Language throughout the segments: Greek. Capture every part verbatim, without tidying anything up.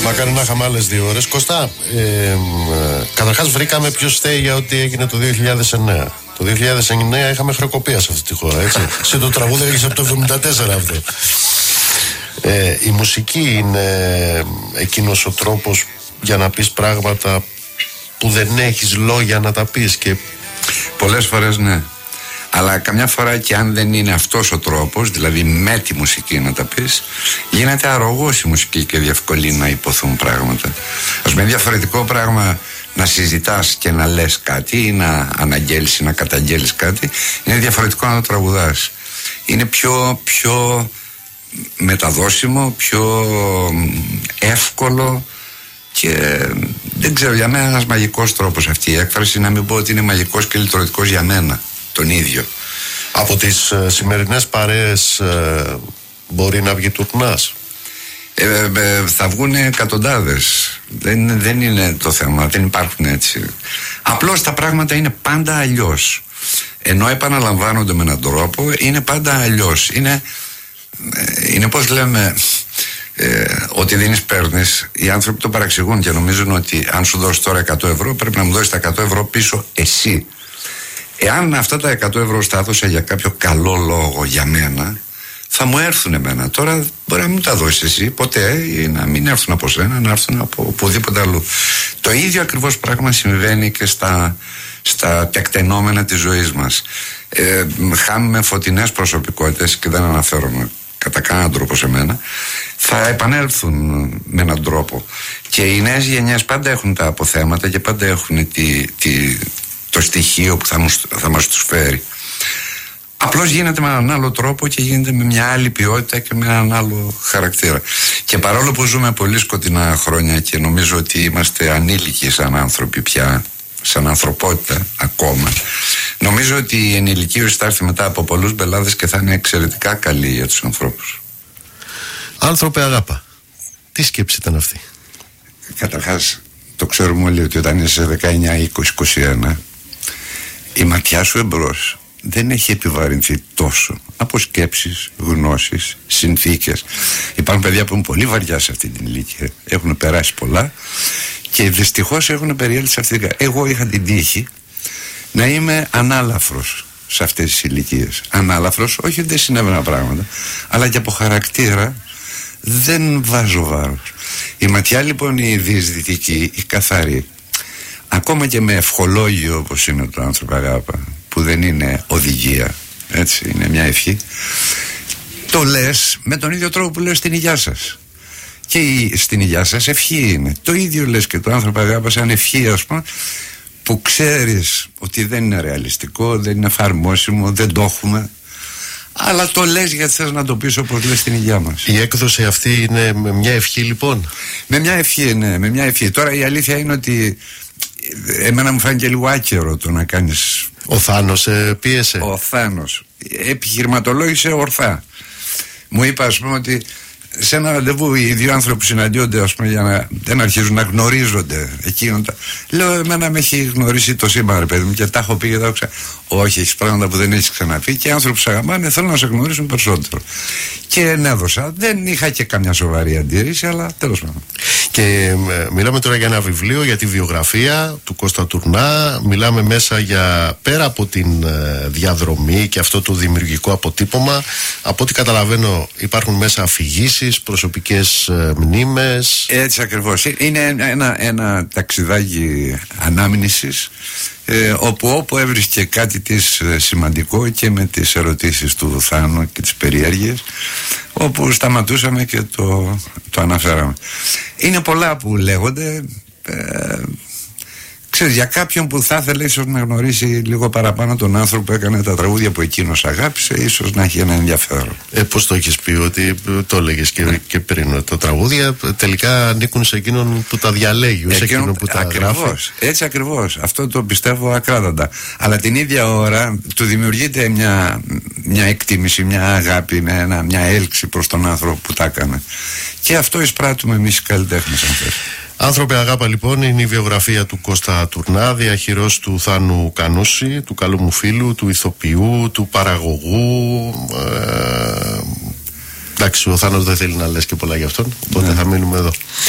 Μακάρι να είχαμε άλλες δύο ώρες. Κωστά, ε, καταρχάς βρήκαμε ποιος φταίει για ό,τι έγινε το δύο χιλιάδες εννέα. Το δύο χιλιάδες εννέα είχαμε χρεοκοπία σε αυτή τη χώρα, έτσι. Σε το τραγούδι έγινε από το εβδομήντα τέσσερα αυτό. Ε, η μουσική είναι εκείνος ο τρόπος για να πεις πράγματα που δεν έχεις λόγια να τα πεις. Και πολλές φορές ναι. Αλλά καμιά φορά και αν δεν είναι αυτός ο τρόπος, δηλαδή με τη μουσική να τα πεις, γίνεται αρρωγός η μουσική και διευκολύνει να υποθούν πράγματα. Ας πούμε, διαφορετικό πράγμα να συζητάς και να λες κάτι ή να αναγγέλεις ή να καταγγέλεις κάτι, είναι διαφορετικό να το τραγουδάς. Είναι πιο, πιο μεταδώσιμο, πιο εύκολο και δεν ξέρω, για μένα ένας μαγικός τρόπος αυτή η έκφραση, να μην πω ότι είναι μαγικός και λυτρωτικός για μένα τον ίδιο. Από τις ε, σημερινές παρέες ε, μπορεί να βγει τουρνάς. Ε, ε, θα βγουν εκατοντάδες. Δεν, δεν είναι το θέμα, δεν υπάρχουν έτσι. Απλώς τα πράγματα είναι πάντα αλλιώς. Ενώ επαναλαμβάνονται με έναν τρόπο, είναι πάντα αλλιώς. Είναι, ε, είναι πώς λέμε, ε, ότι δίνεις παίρνεις. Οι άνθρωποι το παραξηγούν και νομίζουν ότι αν σου δώσει τώρα εκατό ευρώ, πρέπει να μου δώσεις τα εκατό ευρώ πίσω εσύ. Εάν αυτά τα εκατό ευρώ στα έδωσα για κάποιο καλό λόγο για μένα, θα μου έρθουν εμένα. Τώρα μπορεί να μην τα δώσεις εσύ ποτέ, ή να μην έρθουν από σένα, να έρθουν από οπουδήποτε αλλού. Το ίδιο ακριβώς πράγμα συμβαίνει και στα, στα τεκτενόμενα της ζωής μας. Ε, χάνουμε φωτεινές προσωπικότητες, και δεν αναφέρομαι κατά κανέναν τρόπο σε μένα, θα επανέλθουν με έναν τρόπο. Και οι νέες γενιές πάντα έχουν τα αποθέματα και πάντα έχουν τη, τη, το στοιχείο που θα, μας, θα μας τους φέρει. Απλώς γίνεται με έναν άλλο τρόπο και γίνεται με μια άλλη ποιότητα και με έναν άλλο χαρακτήρα. Και παρόλο που ζούμε πολύ σκοτεινά χρόνια και νομίζω ότι είμαστε ανήλικοι σαν άνθρωποι πια, σαν ανθρωπότητα ακόμα, νομίζω ότι η ενηλικίωση θα έρθει μετά από πολλούς μπελάδες και θα είναι εξαιρετικά καλή για τους ανθρώπους. Άνθρωπε αγάπα, τι σκέψη ήταν αυτή? Καταρχάς, το ξέρουμε όλοι ότι όταν είσαι δεκαεννιά, είκοσι, είκοσι ένα, η ματιά σου εμπρός δεν έχει επιβαρυνθεί τόσο από σκέψεις, γνώσεις, συνθήκες. Υπάρχουν παιδιά που είναι πολύ βαριά σε αυτή την ηλικία, έχουν περάσει πολλά και δυστυχώς έχουν περιέλθει σε αυτή την... Εγώ είχα την τύχη να είμαι ανάλαφρος σε αυτές τις ηλικίες. Ανάλαφρος, όχι ότι δεν συνέβαιναν πράγματα, αλλά και από χαρακτήρα δεν βάζω βάρος. Η ματιά λοιπόν η διεισδυτική, η καθαρή, ακόμα και με ευχολόγιο όπως είναι το άνθρωπο αγάπα, που δεν είναι οδηγία, έτσι, είναι μια ευχή, το λες με τον ίδιο τρόπο που λες στην υγειά σας. Και η, στην υγειά σας ευχή είναι. Το ίδιο λες και το άνθρωπο αγάπα σαν ευχή, ας πούμε, που ξέρεις ότι δεν είναι ρεαλιστικό, δεν είναι εφαρμόσιμο, δεν το έχουμε, αλλά το λες γιατί θες να το πεις όπως λες στην υγειά μας. Η έκδοση αυτή είναι με μια ευχή λοιπόν? Με μια ευχή, ναι, με μια ευχή. Τώρα η αλήθεια είναι ότι εμένα μου φάνηκε λίγο άκερο το να κάνεις... Ο Θάνος ε, πίεσε. Ο Θάνος επιχειρηματολόγησε ορθά. Μου είπε, ας πούμε, ότι σε ένα ραντεβού οι δύο άνθρωποι συναντιόνται, ας πούμε, για να δεν αρχίζουν να γνωρίζονται εκείνο. Λέω, εμένα με έχει γνωρίσει το σύμπαν, ρε παιδί μου, και τα έχω πει και τα έχω ξα... Όχι, έχεις πράγματα που δεν έχεις ξαναπεί και οι άνθρωποι που σε αγαπάνε θέλουν να σε γνωρίσουν περισσότερο. Και ενέδωσα. Δεν είχα και καμιά σοβαρή αντίρρηση, αλλά τέλος πάντων. Και ε, μιλάμε τώρα για ένα βιβλίο, για τη βιογραφία του Κώστα Τουρνά. Μιλάμε μέσα για, πέρα από την ε, διαδρομή και αυτό το δημιουργικό αποτύπωμα, από ό,τι καταλαβαίνω υπάρχουν μέσα αφηγήσεις, προσωπικές ε, μνήμες. Έτσι ακριβώς. Είναι ένα, ένα ταξιδάκι ανάμνησης, ε, όπου όπου έβρισκε κάτι της ε, σημαντικό, και με τις ερωτήσεις του Θάνου και τις περιέργειες, όπου σταματούσαμε και το, το αναφέραμε. Είναι πολλά που λέγονται, ε, ξέρεις, για κάποιον που θα ήθελε ίσως να γνωρίσει λίγο παραπάνω τον άνθρωπο που έκανε τα τραγούδια που εκείνος αγάπησε, ίσως να έχει ένα ενδιαφέρον. Ε, πώς το έχεις πει, ότι το έλεγες και, και πριν, τα τραγούδια τελικά ανήκουν σε εκείνον που τα διαλέγει, σε εκείνον που τα ακριβώς, γράφει. Έτσι ακριβώς, αυτό το πιστεύω ακράδαντα. Αλλά την ίδια ώρα του δημιουργείται μια, μια εκτίμηση, μια αγάπη, ένα, μια έλξη προς τον άνθρωπο που τα έκανε. Και αυτό εισπράττουμε εμείς οι καλλιτέχνες, αν θες. Άνθρωπε αγάπα λοιπόν είναι η βιογραφία του Κώστα Τουρνά, διαχειρός του Θάνου Κανούση, του καλού μου φίλου, του ηθοποιού, του παραγωγού. Ε, εντάξει, ο Θάνος δεν θέλει να λες και πολλά γι' αυτόν, οπότε ναι. θα μείνουμε εδώ.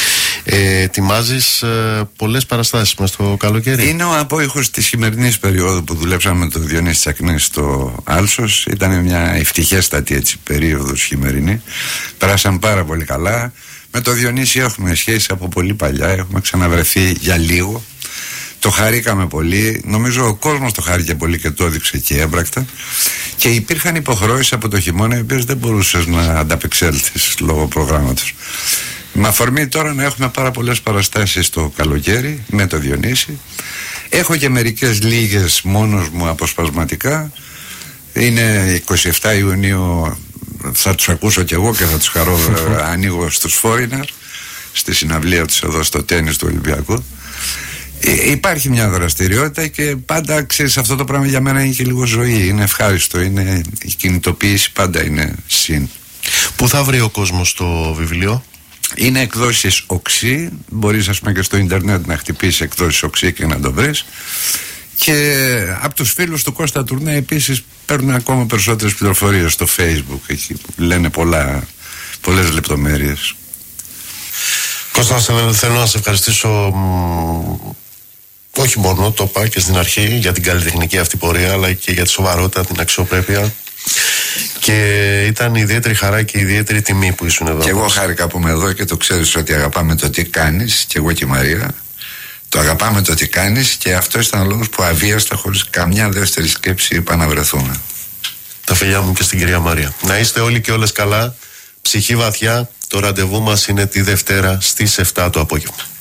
Ε, ετοιμάζεις ε, πολλές παραστάσεις μες στο καλοκαίρι. Είναι ο απόϊχος της σημερινής περίοδου που δουλέψαμε με τον Διονύση Τσακνής στο Άλσος. Ήταν μια ευτυχέστατη έτσι περίοδος χειμερινή. Περάσαμε πάρα πολύ καλά. Με τον Διονύση έχουμε σχέση από πολύ παλιά. Έχουμε ξαναβρεθεί για λίγο. Το χαρήκαμε πολύ. Νομίζω ο κόσμος το χάρηκε πολύ και το έδειξε και έμπρακτα. Και υπήρχαν υποχρεώσεις από το χειμώνα οι οποίες δεν μπορούσες να ανταπεξέλθεις λόγω προγράμματος. Με αφορμή τώρα να έχουμε πάρα πολλές παραστάσεις το καλοκαίρι με το Διονύση. Έχω και μερικές λίγες μόνος μου αποσπασματικά. Είναι εικοστή εβδόμη Ιουνίου, θα τους ακούσω κι εγώ και θα τους χαρώ. Ανοίγω στους Foreigner, στη συναυλία τους εδώ στο τένις του Ολυμπιακού. Ε, υπάρχει μια δραστηριότητα και πάντα ξέρεις, αυτό το πράγμα για μένα είναι και λίγο ζωή. Είναι ευχάριστο, είναι, η κινητοποίηση πάντα είναι συν. Πού θα βρει ο κόσμος το βιβλίο? Είναι εκδόσεις Οξύ. Μπορείς ας πούμε και στο ίντερνετ να χτυπήσεις εκδόσεις Οξύ και να το βρεις. Και από τους φίλους του Κώστα Τουρνέ επίσης παίρνουν ακόμα περισσότερες πληροφορίες στο Facebook. Εκεί που λένε πολλά, πολλές λεπτομέρειες. Κώστα, θέλω να σε ευχαριστήσω, όχι μόνο, το είπα και στην αρχή, για την καλλιτεχνική αυτή πορεία, αλλά και για τη σοβαρότητα, την αξιοπρέπεια. Και ήταν ιδιαίτερη χαρά και ιδιαίτερη τιμή που ήσουν εδώ. Και εγώ χάρηκα που είμαι εδώ και το ξέρεις ότι αγαπάμε το τι κάνεις, και εγώ και η Μαρία. Το αγαπάμε το τι κάνεις και αυτό ήταν ο λόγος που αβίαστα, χωρίς καμιά δεύτερη σκέψη, είπα να βρεθούμε. Τα φιλιά μου και στην κυρία Μαρία. Να είστε όλοι και όλες καλά, ψυχή βαθιά. Το ραντεβού μας είναι τη Δευτέρα στις επτά το απόγευμα.